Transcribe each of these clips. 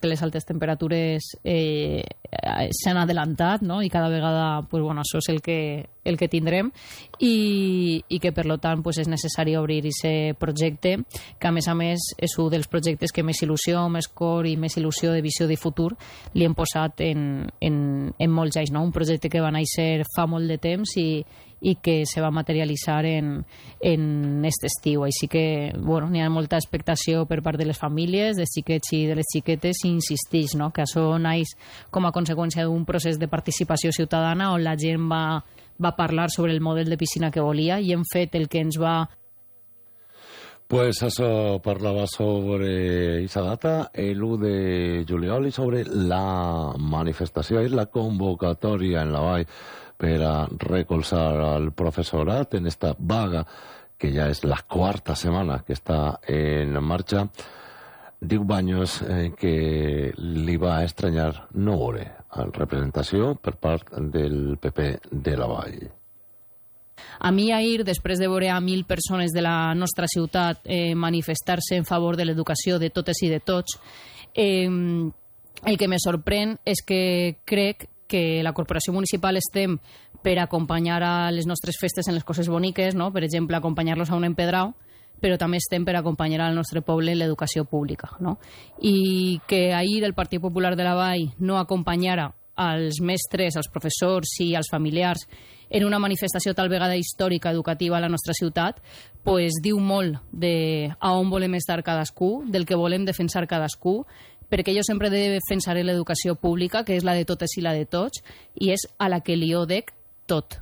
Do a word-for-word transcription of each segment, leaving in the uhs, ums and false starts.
que les altes temperatures eh, s'han adelantat, no? I cada vegada pues, bueno, això és el que, el que tindrem i, i que per tant pues, és necessari obrir aquest projecte, que a més a més és un dels projectes que més il·lusió, més cor i més il·lusió de visió de futur li hem posat en, en, en molts anys, no? Un projecte que va néixer fa molt de temps i, i que se va materialitzar en, en aquest estiu. Així que bueno, n'hi ha molta expectació per part de les famílies, dels xiquets i de les xiquetes, i insistix, no? Que això naix com a conseqüència d'un procés de participació ciutadana on la gent va, va parlar sobre el model de piscina que volia i hem fet el que ens va... Pues eso, parlava sobre esa data, el u de juliol, i sobre la manifestació i la convocatòria en la Vall per a recolzar al professorat en esta vaga, que ja és la quarta setmana que està en marxa. Diu Baños eh, que li va estranyar no veure representació per part del P P de la Vall. A mi ahir, després de veure a mil persones de la nostra ciutat eh, manifestar-se en favor de l'educació de totes i de tots, eh, el que me sorprèn és que crec que la corporació municipal estem per acompanyar a les nostres festes en les coses boniques, no? Per exemple, acompanyar-los a un empedrau, però també estem per acompanyar al nostre poble en l'educació pública, no? I que ahir el Partit Popular de la Vall no acompanyara als mestres, als professors i als familiars en una manifestació tal vegada històrica educativa a la nostra ciutat, pues diu molt de a on volem estar cadascú, del que volem defensar cadascú, perquè jo sempre defensaré l'educació pública, que és la de totes i la de tots, i és a la que li ho dec tot.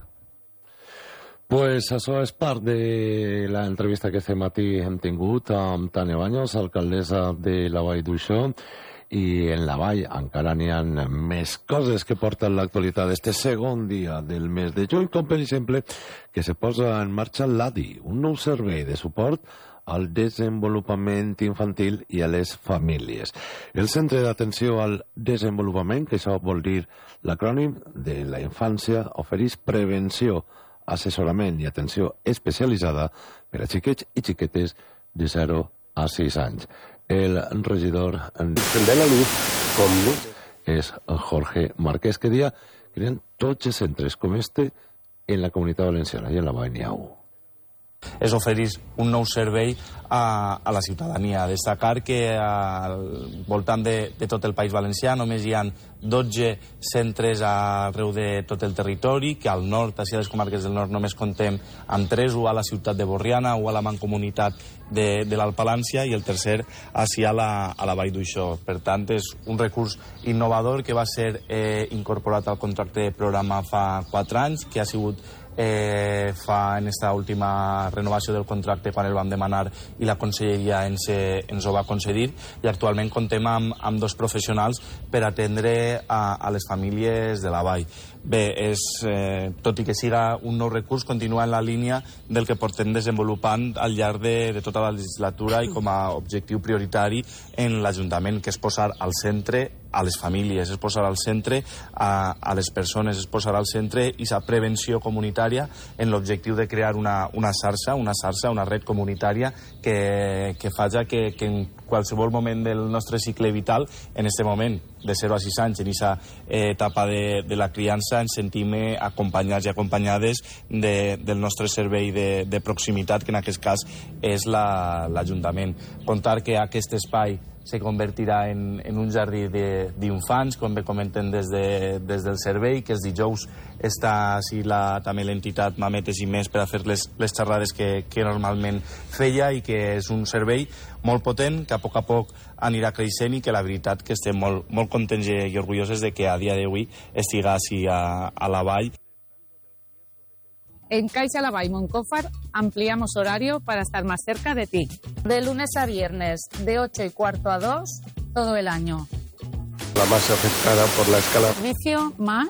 Pues això és part de l'entrevista que aquest matí hem tingut amb Tània Baños, alcaldessa de la Vall d'Uixó, i en la Vall encara n'hi ha més coses que porten l'actualitat este segon dia del mes de juny, com per exemple que se posa en marxa l'A D I, un nou servei de suport al desenvolupament infantil i a les famílies. El Centre d'Atenció al Desenvolupament, que això vol dir l'acrònim de la infància, ofereix prevenció, assessorament i atenció especialitzada per a xiquets i xiquetes de zero a sis anys. El regidor de la Luz com és Jorge Marquès, que dia creen tots els centres com este en la Comunitat Valenciana i en la Vall n'hi ha un. Es oferir un nou servei a, a la ciutadania. Destacar que al voltant de, de tot el País Valencià només hi ha dotze centres arreu de tot el territori, que al nord, a les comarques del nord, només contem amb tres, o a la ciutat de Borriana o a la mancomunitat de, de l'Alt Palància, i el tercer així a la, a la Vall d'Uixó. Per tant, és un recurs innovador que va ser eh, incorporat al contracte de programa fa quatre anys, que ha sigut Eh, fa en esta última renovació del contracte quan el vam demanar i la conselleria ens, eh, ens ho va concedir, i actualment contem amb, amb dos professionals per atendre a, a les famílies de la Vall. Bé, és, eh, tot i que siga un nou recurs, continua en la línia del que portem desenvolupant al llarg de, de tota la legislatura i com a objectiu prioritari en l'Ajuntament, que és posar al centre a les famílies, és posar al centre a, a les persones, és posar al centre i sa prevenció comunitària en l'objectiu de crear una, una xarxa, una xarxa, una red comunitària que, que faci que, que en qualsevol moment del nostre cicle vital, en aquest moment de zero a sis anys, en aquesta eh, etapa de, de la criança, ens sentim acompanyats i acompanyades de, del nostre servei de, de proximitat, que en aquest cas és l'Ajuntament. La, Contar que aquest espai se convertirà en, en un jardí d'infants, com bé comenten des, de, des del servei, que els dijous està així la, també l'entitat Mametes i Més per a fer les, les xerrades que, que normalment feia, i que és un servei molt potent, que a poc a poc anirà creixent, i que la veritat que estem molt, molt contents i orgulloses de que a dia d'avui estiga així a, a la Vall. En Caixa La Vall Moncófar ampliamos horario para estar más cerca de ti. De lunes a viernes, de ocho y cuarto a dos, todo el año. La más afectada por la escala. Servicio más.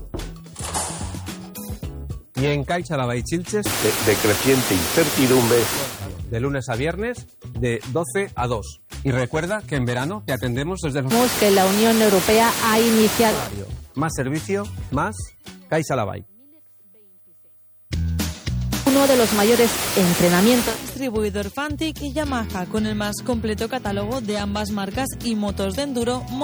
Y en Caixa La Vall Chilches, De, de creciente incertidumbre. de lunes a viernes, de doce a dos. Y recuerda que en verano te atendemos desde los... que la Unión Europea ha iniciado... Más servicio, más Caixa La Vall. Uno de los mayores entrenamientos. Distribuidor Fantic y Yamaha, con el más completo catálogo de ambas marcas y motos de enduro.